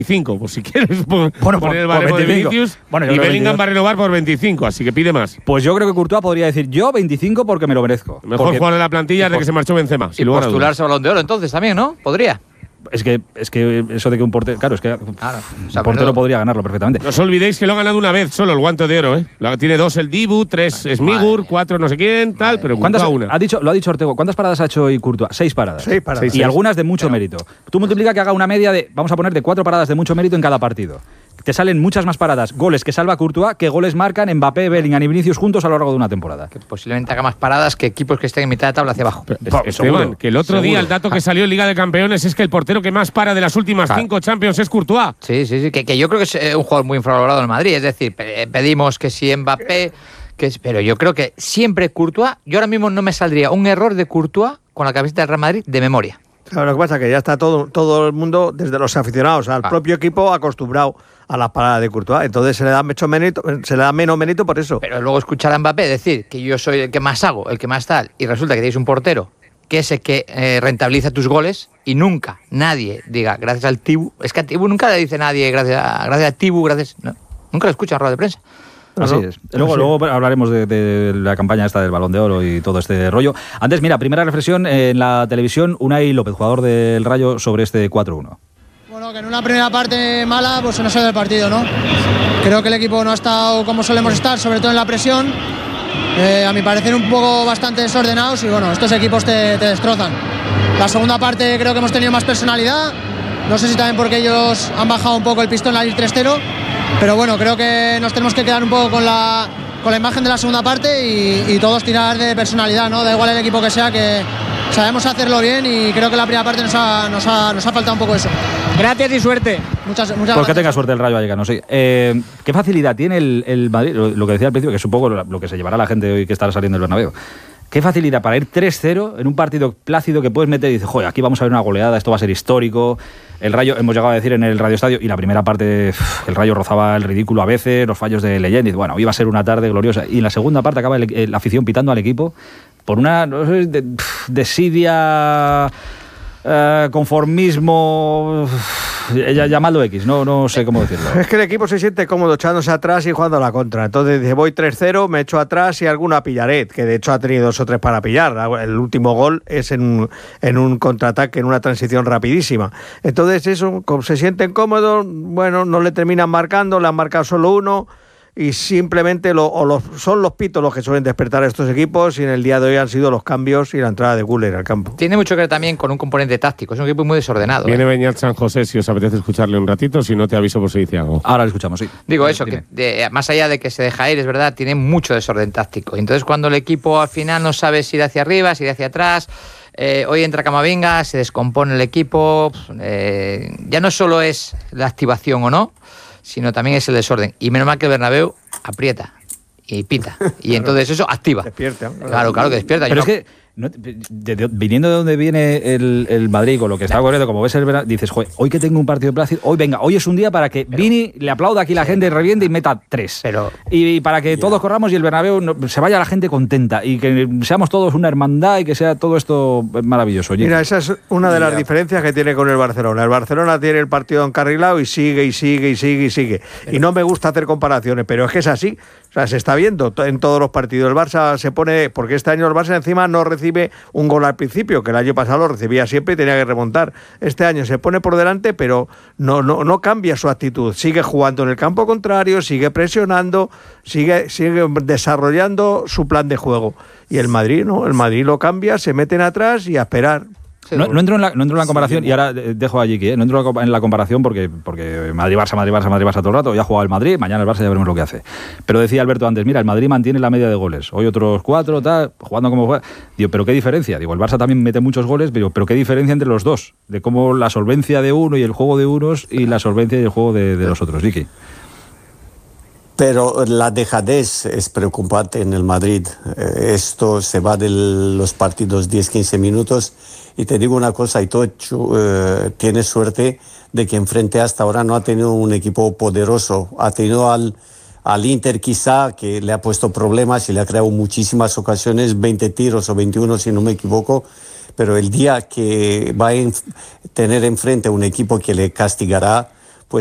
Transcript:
25, por si quieres poner el por baremo de 25. Vinicius. Bueno, yo y creo que Bellingham 22. va a renovar por 25, así que pide más. Pues yo creo que Courtois podría decir yo 25 porque me lo merezco. Mejor Porque jugador de la plantilla desde que se marchó Benzema. sin Y lugar a dudas. postularse Balón de Oro entonces también, ¿no? Podría. es que eso de que un portero… Claro, es que Claro, un portero podría ganarlo perfectamente. No os olvidéis que lo ha ganado una vez solo el Guante de Oro, ¿eh? Tiene 2 el Dibu, 3 Smigur, 4 no sé quién, tal, pero ¿Cuántas Courtois una. lo ha dicho Ortego, ¿cuántas paradas ha hecho hoy Courtois? 6 paradas. 6 paradas. Y algunas de mucho mérito. Tú multiplica que haga una media de, vamos a poner, de 4 paradas de mucho mérito en cada partido. Te salen muchas más paradas, goles que salva Courtois, que goles marcan Mbappé, Bellingham y Vinicius juntos a lo largo de una temporada. Que posiblemente haga más paradas que equipos que estén en mitad de tabla hacia abajo. Esteban, que el otro día el dato que salió en Liga de Campeones es que el portero que más para de las últimas 5 Champions es Courtois. Sí, que yo creo que es un jugador muy infravalorado en el Madrid. Es decir, pedimos que si Mbappé, pero yo creo que siempre Courtois, yo ahora mismo no me saldría un error de Courtois con la camiseta del Real Madrid de memoria. Claro, lo que pasa es que ya está todo el mundo, desde los aficionados al propio equipo, acostumbrado a las paradas de Courtois. Entonces se le da menos mérito por eso. Pero luego escuchar a Mbappé decir que yo soy el que más hago, el que más tal, y resulta que tienes un portero que es el que rentabiliza tus goles y nunca nadie diga gracias al Tibu. Es que a Tibu nunca le dice nadie gracias a Tibu, gracias. No, nunca lo escucha en rueda de prensa. Así es. Luego hablaremos de la campaña esta del Balón de Oro y todo este rollo. Antes, mira, primera reflexión en la televisión, Unai López, jugador del Rayo, sobre este 4-1. Bueno, que en una primera parte mala, pues se nos ha ido el partido, ¿no? Creo que el equipo no ha estado como solemos estar, sobre todo en la presión. A mi parecer un poco bastante desordenados y bueno, estos equipos te destrozan. La segunda parte creo que hemos tenido más personalidad. No sé si también porque ellos han bajado un poco el pistón al ir 3-0. Pero bueno, creo que nos tenemos que quedar un poco con la imagen de la segunda parte y todos tirar de personalidad, ¿no? Da igual el equipo que sea, que sabemos hacerlo bien y creo que la primera parte nos ha faltado un poco eso. Gracias y suerte. Muchas Pues gracias. que tenga suerte el Rayo Vallecano, sí. ¿Qué facilidad tiene el Madrid? Lo que decía al principio, que es un poco lo que se llevará la gente hoy que estará saliendo del Bernabéu. ¿Qué facilidad para ir 3-0 en un partido plácido que puedes meter y dices, joder, aquí vamos a ver una goleada, esto va a ser histórico? El Rayo, hemos llegado a decir en el Radio Estadio, y la primera parte el Rayo rozaba el ridículo a veces, los fallos de Leyend, y bueno, iba a ser una tarde gloriosa. Y en la segunda parte acaba la afición pitando al equipo por una desidia, conformismo, llamadlo X, no sé cómo decirlo. Es que el equipo se siente cómodo echándose atrás y jugando a la contra. Entonces dice, voy 3-0, me echo atrás y alguna pillaré, que de hecho ha tenido 2 o 3 para pillar. El último gol es en un contraataque, en una transición rapidísima. Entonces eso, como se sienten cómodos, bueno, no le terminan marcando, le han marcado solo 1 y simplemente son los pitos los que suelen despertar a estos equipos y en el día de hoy han sido los cambios y la entrada de Güler al campo. Tiene mucho que ver también con un componente táctico, es un equipo muy desordenado. Viene Beñat San José, si os apetece escucharle un ratito, si no te aviso por si dice algo. Ahora lo escuchamos, sí. Digo eso, que más allá de que se deja ir, es verdad, tiene mucho desorden táctico. Entonces cuando el equipo al final no sabe si ir hacia arriba, si ir hacia atrás… hoy entra Camavinga, se descompone el equipo, ya no solo es la activación o no, sino también es el desorden. Y menos mal que el Bernabéu aprieta y pita. Y entonces eso activa. Despierta. Claro que despierta. Pero es que, viniendo de donde viene el Madrid, con lo que está ocurriendo, como ves el verano, dices, joder, hoy que tengo un partido plácido, hoy es un día para que Vini le aplauda aquí la gente, reviente y meta 3. Y para que todos corramos y el Bernabéu se vaya la gente contenta y que seamos todos una hermandad y que sea todo esto maravilloso. Mira, esa es una de las diferencias que tiene con el Barcelona. El Barcelona tiene el partido encarrilado y sigue. Y no me gusta hacer comparaciones, pero es que es así. O sea, se está viendo en todos los partidos. El Barça se pone, porque este año el Barça encima no recibe un gol al principio, que el año pasado lo recibía siempre y tenía que remontar. Este año se pone por delante, pero no cambia su actitud. Sigue jugando en el campo contrario, sigue presionando, sigue desarrollando su plan de juego. Y el Madrid, ¿no? El Madrid lo cambia, se meten atrás y a esperar. No entro en la comparación, y ahora dejo allí que no entro en la comparación porque Madrid-Barça todo el rato. Ya ha jugado el Madrid, mañana el Barça ya veremos lo que hace. Pero decía Alberto antes, mira, el Madrid mantiene la media de goles. Hoy otros 4, jugando como juega. Digo, ¿pero qué diferencia? Digo, el Barça también mete muchos goles, pero ¿qué diferencia entre los dos? De cómo la solvencia de uno y el juego de unos y la solvencia y el juego de los otros. Vicky. Pero la dejadez es preocupante en el Madrid. Esto se va de los partidos 10-15 minutos. Y te digo una cosa, Itochu tiene suerte de que enfrente hasta ahora no ha tenido un equipo poderoso. Ha tenido al Inter quizá, que le ha puesto problemas y le ha creado muchísimas ocasiones, 20 tiros o 21 si no me equivoco. Pero el día que va a tener enfrente un equipo que le castigará,